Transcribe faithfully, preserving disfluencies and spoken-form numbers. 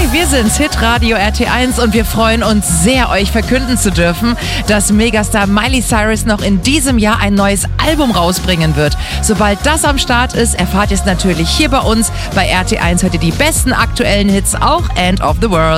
wir sind's, Hitradio R T eins, und wir freuen uns sehr, euch verkünden zu dürfen, dass Megastar Miley Cyrus noch in diesem Jahr ein neues Album rausbringen wird. Sobald das am Start ist, erfahrt ihr es natürlich hier bei uns. Bei R T eins hört ihr die besten aktuellen Hits, auch End of the World.